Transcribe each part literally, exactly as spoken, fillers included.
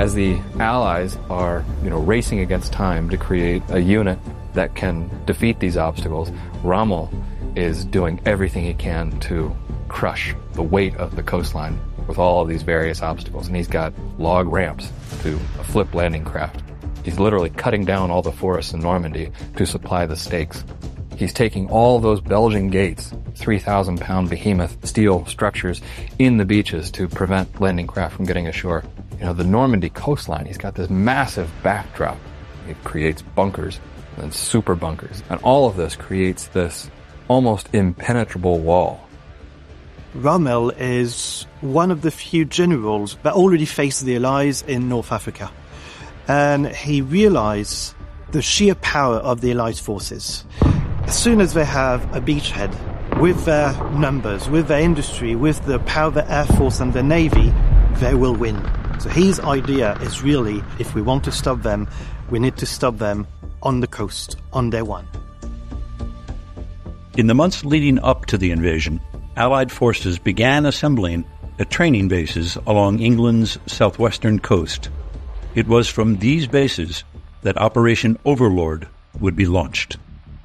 As the Allies are, you know, racing against time to create a unit that can defeat these obstacles, Rommel is doing everything he can to crush the weight of the coastline with all of these various obstacles. And he's got log ramps to a flip landing craft. He's literally cutting down all the forests in Normandy to supply the stakes. He's taking all those Belgian gates, three thousand pound behemoth steel structures, in the beaches to prevent landing craft from getting ashore. You know, the Normandy coastline, he's got this massive backdrop. It creates bunkers and super bunkers. And all of this creates this almost impenetrable wall. Rommel is one of the few generals that already faced the Allies in North Africa. And he realized the sheer power of the Allied forces. As soon as they have a beachhead, with their numbers, with their industry, with the power of the Air Force and the Navy, they will win. So his idea is really, if we want to stop them, we need to stop them on the coast, on day one. In the months leading up to the invasion, Allied forces began assembling at training bases along England's southwestern coast. It was from these bases that Operation Overlord would be launched.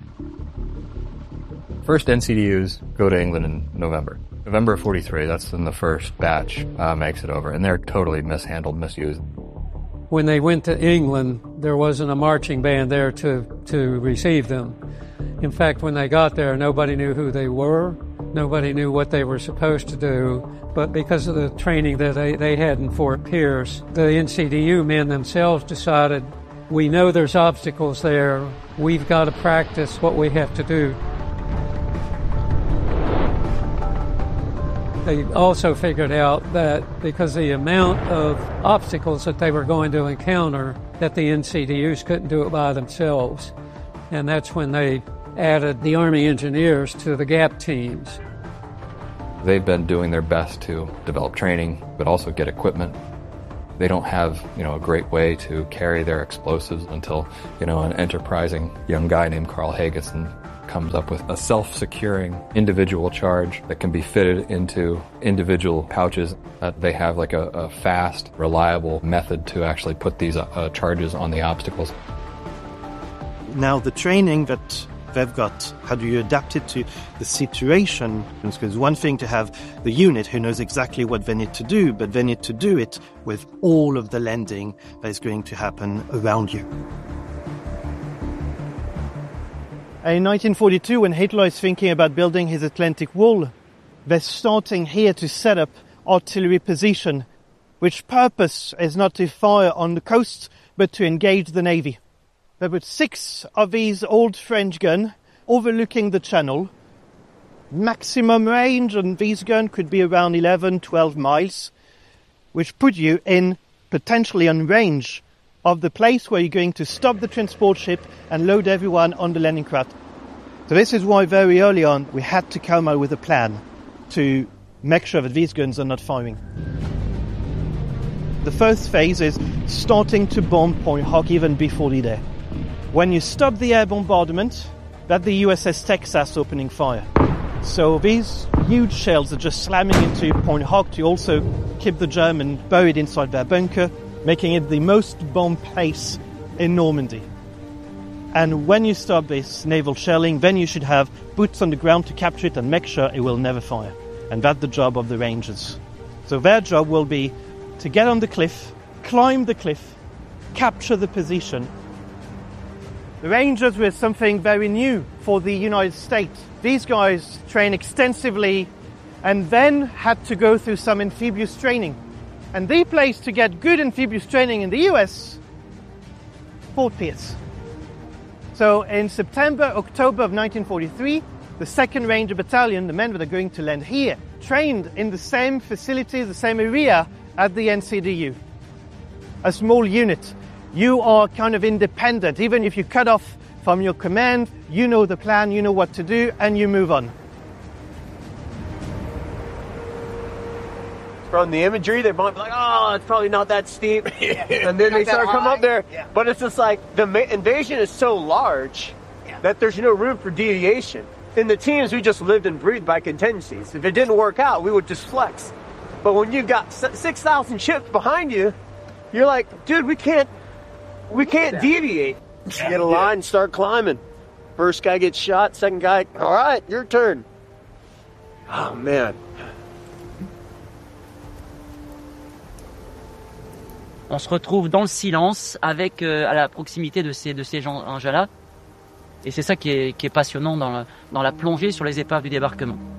First N C D Us go to England in November. November of forty-three, that's when the first batch uh, makes it over, and they're totally mishandled, misused. When they went to England, there wasn't a marching band there to, to receive them. In fact, when they got there, nobody knew who they were. Nobody knew what they were supposed to do. But because of the training that they, they had in Fort Pierce, the N C D U men themselves decided, we know there's obstacles there. We've got to practice what we have to do. They also figured out that because the amount of obstacles that they were going to encounter, that the N C D Us couldn't do it by themselves. And that's when they added the Army engineers to the GAP teams. They've been doing their best to develop training, but also get equipment. They don't have, you know, a great way to carry their explosives until, you know, an enterprising young guy named Carl Hageson comes up with a self-securing individual charge that can be fitted into individual pouches. That they have like a, a fast, reliable method to actually put these uh, charges on the obstacles. Now the training that they've got, how do you adapt it to the situation? Because one thing to have the unit who knows exactly what they need to do, but they need to do it with all of the landing that is going to happen around you. In nineteen forty-two, when Hitler is thinking about building his Atlantic Wall, they're starting here to set up artillery position, which purpose is not to fire on the coast, but to engage the Navy. They put six of these old French guns overlooking the channel. Maximum range on these guns could be around eleven, twelve miles, which put you in potentially on range of the place where you're going to stop the transport ship and load everyone on the landing craft. So this is why very early on we had to come out with a plan to make sure that these guns are not firing. The first phase is starting to bomb Point Hawk even before the day. When you stop the air bombardment, that's the U S S Texas opening fire. So these huge shells are just slamming into Point Hawk to also keep the German buried inside their bunker, making it the most bombed place in Normandy. And when you stop this naval shelling, then you should have boots on the ground to capture it and make sure it will never fire. And that's the job of the Rangers. So their job will be to get on the cliff, climb the cliff, capture the position. The Rangers were something very new for the United States. These guys trained extensively and then had to go through some amphibious training. And the place to get good amphibious training in the U S, Fort Pierce. So in September, October of nineteen forty-three, the second Ranger Battalion, the men that are going to land here, trained in the same facility, the same area at the N C D U. A small unit. You are kind of independent. Even if you cut off from your command, you know the plan, you know what to do, and you move on. From the imagery, they might be like, oh, it's probably not that steep. And then they start coming up there. Yeah. But it's just like the invasion is so large yeah. that there's no room for deviation. In the teams, we just lived and breathed by contingencies. If it didn't work out, we would just flex. But when you've got six thousand ships behind you, You're like, dude, we can't, we can't deviate. Get a line, start climbing. First guy gets shot, second guy, all right, your turn. Oh man. On se retrouve dans le silence, avec euh, à la proximité de ces de ces gens-là, et c'est ça qui est qui est passionnant dans la, dans la plongée sur les épaves du débarquement.